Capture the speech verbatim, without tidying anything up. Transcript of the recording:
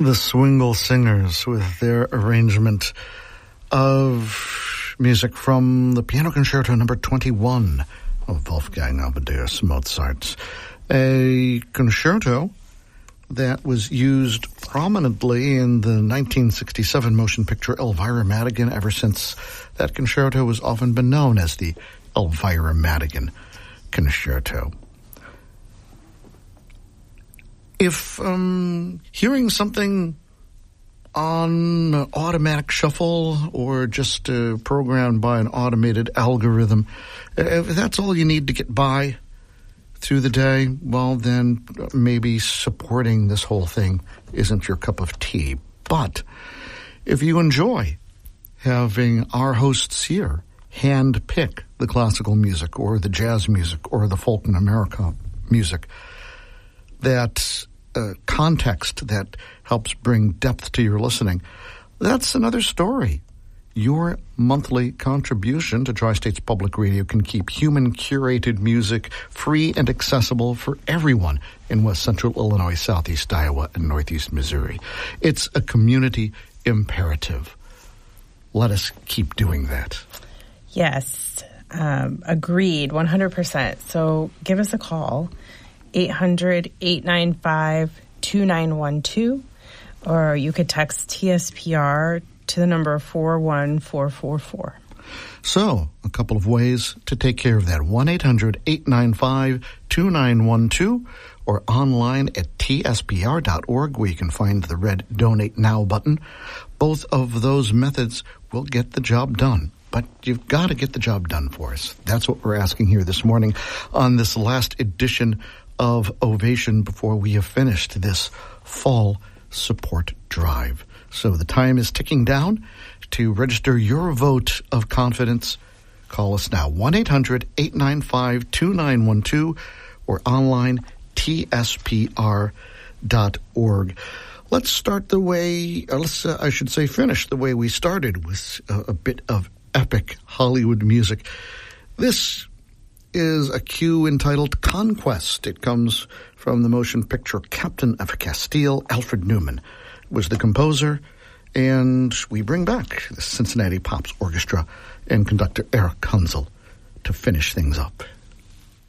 The Swingle Singers with their arrangement of music from the Piano Concerto number twenty-one of Wolfgang Amadeus Mozart. A concerto that was used prominently in the nineteen sixty-seven motion picture Elvira Madigan. Ever since, that concerto has often been known as the Elvira Madigan Concerto. If um, hearing something on automatic shuffle or just uh, programmed by an automated algorithm, if that's all you need to get by through the day, well, then maybe supporting this whole thing isn't your cup of tea. But if you enjoy having our hosts here hand pick the classical music or the jazz music or the folk and America music, that uh, context that helps bring depth to your listening, that's another story. Your monthly contribution to Tri-States Public Radio can keep human-curated music free and accessible for everyone in West Central Illinois, Southeast Iowa, and Northeast Missouri. It's a community imperative. Let us keep doing that. Yes, um, agreed, one hundred percent. So give us a call, eight hundred, eight nine five, two nine one two, or you could text T S P R to the number four one four four four. So, a couple of ways to take care of that. one eight hundred, eight nine five, two nine one two or online at T S P R dot org where you can find the red Donate Now button. Both of those methods will get the job done. But you've got to get the job done for us. That's what we're asking here this morning on this last edition of Ovation before we have finished this fall support drive. So the time is ticking down. To register your vote of confidence, call us now, one eight hundred, eight nine five, two nine one two or online, T S P R dot org. Let's start the way, uh, let's, uh, I should say finish the way we started with uh, a bit of epic Hollywood music. This is a cue entitled Conquest. It comes from the motion picture Captain of Castile. Alfred Newman was the composer, and we bring back the Cincinnati Pops Orchestra and conductor Eric Kunzel to finish things up.